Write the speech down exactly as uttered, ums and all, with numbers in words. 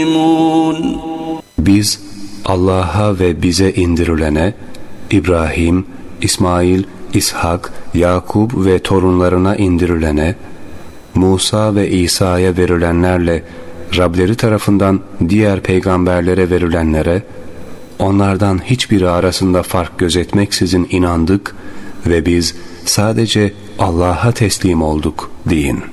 Biz Allah'a ve bize indirilene, İbrahim, İsmail, İshak, Yakub ve torunlarına indirilene, Musa ve İsa'ya verilenlerle Rableri tarafından diğer peygamberlere verilenlere, onlardan hiçbiri arasında fark gözetmeksizin inandık ve biz sadece Allah'a teslim olduk deyin.